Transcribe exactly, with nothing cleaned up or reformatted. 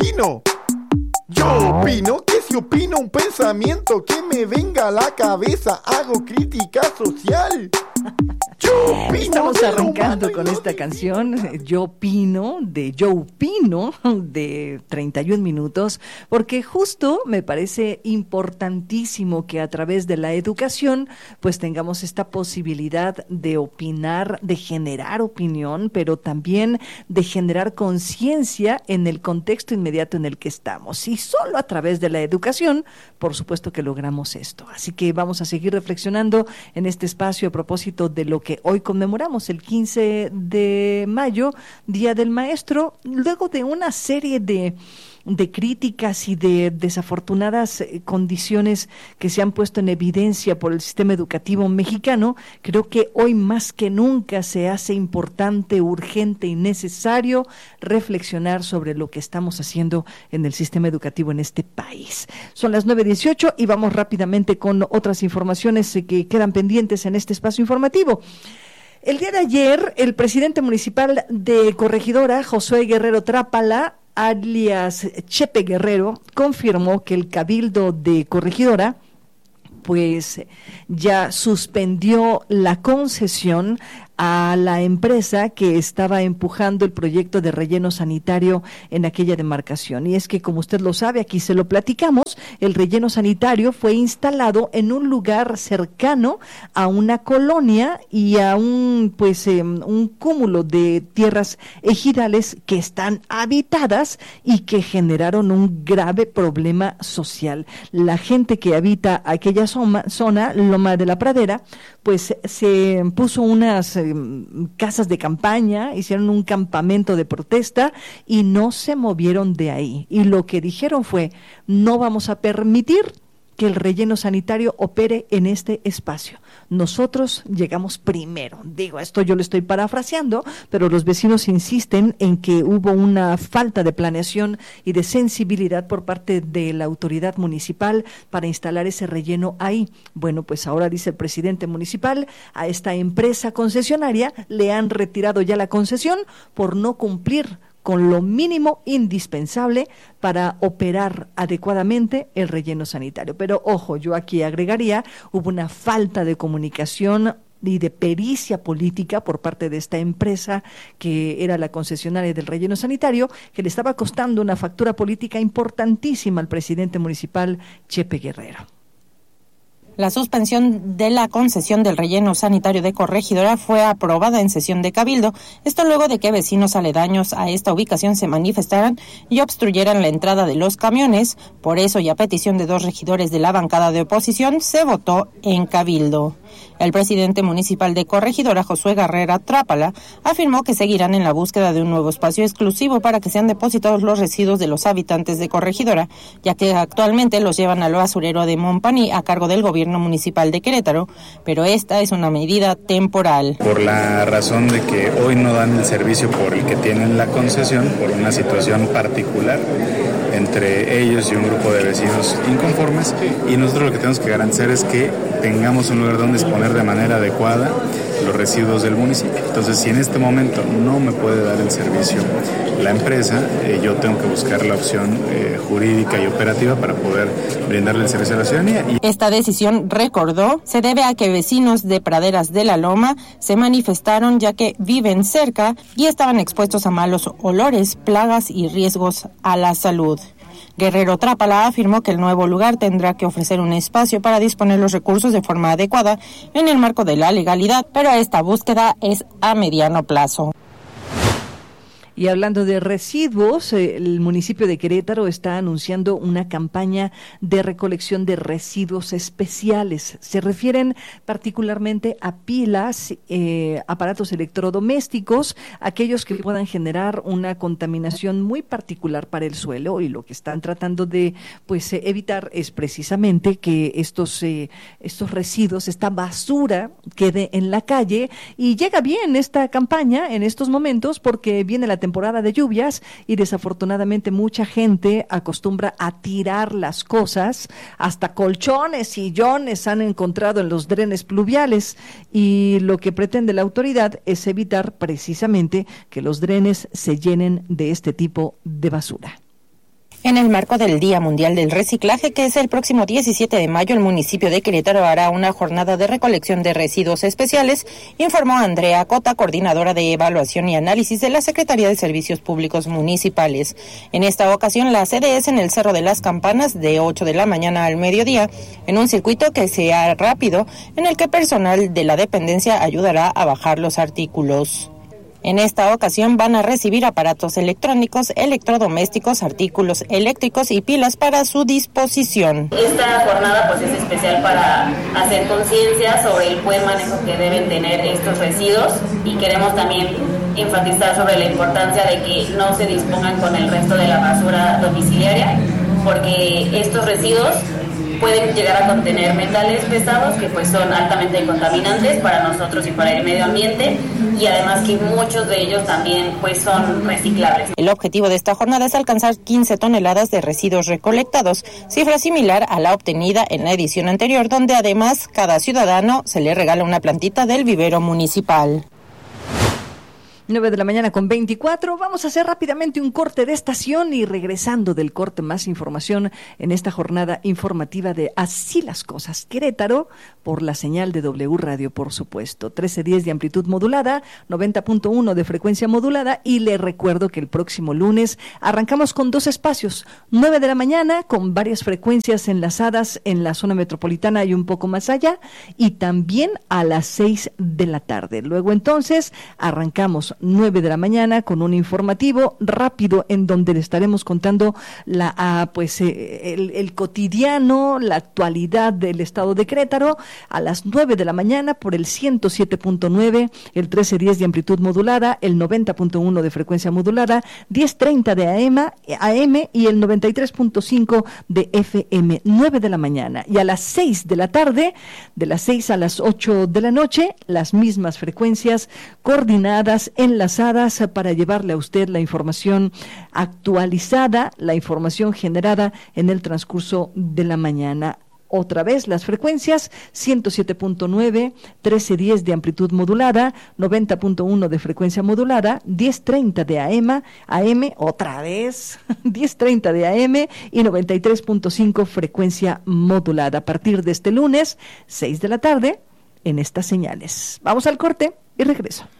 opino. Yo opino que si opino un pensamiento que me venga a la cabeza, hago crítica social. Yo opino. Estamos arrancando con esta canción, Yo opino, de Yo opino, de treinta y un minutos, porque justo me parece importantísimo que a través de la educación, pues tengamos esta posibilidad de opinar, de generar opinión, pero también de generar conciencia en el contexto inmediato en el que estamos. Y solo a través de la educación, por supuesto que logramos esto. Así que vamos a seguir reflexionando en este espacio a propósito de lo que hoy conmemoramos, el quince de mayo, Día del Maestro, luego de una serie de, de críticas y de desafortunadas condiciones que se han puesto en evidencia por el sistema educativo mexicano. Creo que hoy más que nunca se hace importante, urgente y necesario reflexionar sobre lo que estamos haciendo en el sistema educativo en este país. Son las nueve dieciocho y vamos rápidamente con otras informaciones que quedan pendientes en este espacio informativo. El día de ayer, el presidente municipal de Corregidora, Josué Guerrero Trápala, alias Chepe Guerrero, confirmó que el Cabildo de Corregidora pues ya suspendió la concesión a la empresa que estaba empujando el proyecto de relleno sanitario en aquella demarcación. Y es que, como usted lo sabe, aquí se lo platicamos, el relleno sanitario fue instalado en un lugar cercano a una colonia y a un pues eh, un cúmulo de tierras ejidales que están habitadas y que generaron un grave problema social. La gente que habita aquella zona, zona Loma de la Pradera, pues se puso unas eh, casas de campaña, hicieron un campamento de protesta y no se movieron de ahí. Y lo que dijeron fue, no vamos a permitir que el relleno sanitario opere en este espacio. Nosotros llegamos primero. Digo, esto yo lo estoy parafraseando, pero los vecinos insisten en que hubo una falta de planeación y de sensibilidad por parte de la autoridad municipal para instalar ese relleno ahí. Bueno, pues ahora dice el presidente municipal, a esta empresa concesionaria le han retirado ya la concesión por no cumplir con lo mínimo indispensable para operar adecuadamente el relleno sanitario. Pero ojo, yo aquí agregaría, hubo una falta de comunicación y de pericia política por parte de esta empresa que era la concesionaria del relleno sanitario, que le estaba costando una factura política importantísima al presidente municipal Chepe Guerrero. La suspensión de la concesión del relleno sanitario de Corregidora fue aprobada en sesión de Cabildo, esto luego de que vecinos aledaños a esta ubicación se manifestaran y obstruyeran la entrada de los camiones. Por eso, y a petición de dos regidores de la bancada de oposición, se votó en Cabildo. El presidente municipal de Corregidora, Josué Guerrero Trápala, afirmó que seguirán en la búsqueda de un nuevo espacio exclusivo para que sean depositados los residuos de los habitantes de Corregidora, ya que actualmente los llevan al basurero de Montpaní a cargo del gobierno municipal de Querétaro, pero esta es una medida temporal. Por la razón de que hoy no dan el servicio por el que tienen la concesión, por una situación particular entre ellos y un grupo de vecinos inconformes, y nosotros lo que tenemos que garantizar es que tengamos un lugar donde exponer de manera adecuada los residuos del municipio. Entonces, si en este momento no me puede dar el servicio la empresa, eh, yo tengo que buscar la opción eh, jurídica y operativa para poder brindarle el servicio a la ciudadanía. Y esta decisión, recordó, se debe a que vecinos de Praderas de la Loma se manifestaron ya que viven cerca y estaban expuestos a malos olores, plagas y riesgos a la salud. Guerrero Trápala afirmó que el nuevo lugar tendrá que ofrecer un espacio para disponer los recursos de forma adecuada en el marco de la legalidad, pero esta búsqueda es a mediano plazo. Y hablando de residuos, el municipio de Querétaro está anunciando una campaña de recolección de residuos especiales. Se refieren particularmente a pilas, eh, aparatos electrodomésticos, aquellos que puedan generar una contaminación muy particular para el suelo, y lo que están tratando de pues eh, evitar es precisamente que estos, eh, estos residuos, esta basura quede en la calle. Y llega bien esta campaña en estos momentos porque viene la temporada de lluvias y desafortunadamente mucha gente acostumbra a tirar las cosas, hasta colchones, sillones han encontrado en los drenes pluviales, y lo que pretende la autoridad es evitar precisamente que los drenes se llenen de este tipo de basura. En el marco del Día Mundial del Reciclaje, que es el próximo diecisiete de mayo, el municipio de Querétaro hará una jornada de recolección de residuos especiales, informó Andrea Cota, coordinadora de evaluación y análisis de la Secretaría de Servicios Públicos Municipales. En esta ocasión, la sede es en el Cerro de las Campanas, de ocho de la mañana al mediodía, en un circuito que sea rápido, en el que personal de la dependencia ayudará a bajar los artículos. En esta ocasión van a recibir aparatos electrónicos, electrodomésticos, artículos eléctricos y pilas para su disposición. Esta jornada pues es especial para hacer conciencia sobre el buen manejo que deben tener estos residuos y queremos también enfatizar sobre la importancia de que no se dispongan con el resto de la basura domiciliaria, porque estos residuos pueden llegar a contener metales pesados que pues son altamente contaminantes para nosotros y para el medio ambiente, y además que muchos de ellos también pues son reciclables. El objetivo de esta jornada es alcanzar quince toneladas de residuos recolectados, cifra similar a la obtenida en la edición anterior, donde además cada ciudadano se le regala una plantita del vivero municipal. nueve de la mañana con veinticuatro. Vamos a hacer rápidamente un corte de estación y regresando del corte más información en esta jornada informativa de Así las Cosas Querétaro por la señal de W Radio, por supuesto. trece diez de amplitud modulada, noventa punto uno de frecuencia modulada, y le recuerdo que el próximo lunes arrancamos con dos espacios. nueve de la mañana con varias frecuencias enlazadas en la zona metropolitana y un poco más allá, y también a las seis de la tarde. Luego entonces arrancamos nueve de la mañana con un informativo rápido en donde le estaremos contando la ah, pues eh, el, el cotidiano, la actualidad del estado de Querétaro a las nueve de la mañana por el ciento siete punto nueve, el trece diez de amplitud modulada, el noventa punto uno de frecuencia modulada, diez treinta de A M y el noventa y tres punto cinco de F M. nueve de la mañana, y a las seis de la tarde, de las seis a las ocho de la noche, las mismas frecuencias coordinadas en enlazadas para llevarle a usted la información actualizada, la información generada en el transcurso de la mañana. Otra vez las frecuencias, ciento siete punto nueve, trece diez de amplitud modulada, noventa punto uno de frecuencia modulada, diez treinta de A M, A M, otra vez, diez treinta de A M y noventa y tres punto cinco frecuencia modulada. A partir de este lunes, seis de la tarde, en estas señales. Vamos al corte y regreso.